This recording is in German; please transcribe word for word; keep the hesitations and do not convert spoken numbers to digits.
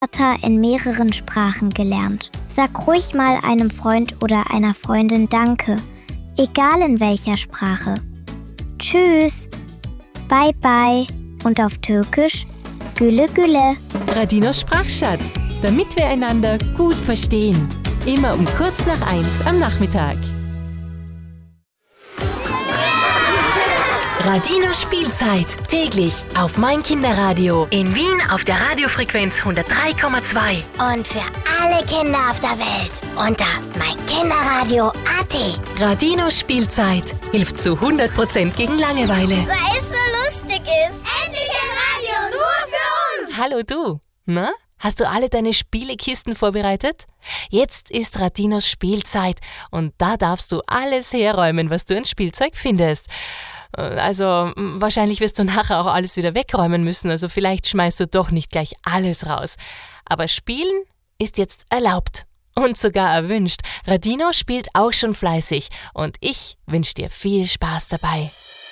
Wörter in mehreren Sprachen gelernt. Sag ruhig mal einem Freund oder einer Freundin Danke, egal in welcher Sprache. Tschüss, bye bye und auf Türkisch Güle Güle. Radinos Sprachschatz, damit wir einander gut verstehen. Immer um kurz nach eins am Nachmittag. Radinos Spielzeit. Täglich auf mein Kinderradio. In Wien auf der Radiofrequenz hundertdrei Komma zwei. Und für alle Kinder auf der Welt unter meinkinderradio punkt at. Radinos Spielzeit hilft zu hundert Prozent gegen Langeweile. Weil es so lustig ist. Endlich ein Radio nur für uns. Hallo du. Na? Hast du alle deine Spielekisten vorbereitet? Jetzt ist Radinos Spielzeit und da darfst du alles herräumen, was du an Spielzeug findest. Also wahrscheinlich wirst du nachher auch alles wieder wegräumen müssen, also vielleicht schmeißt du doch nicht gleich alles raus. Aber spielen ist jetzt erlaubt und sogar erwünscht. Radino spielt auch schon fleißig und ich wünsche dir viel Spaß dabei.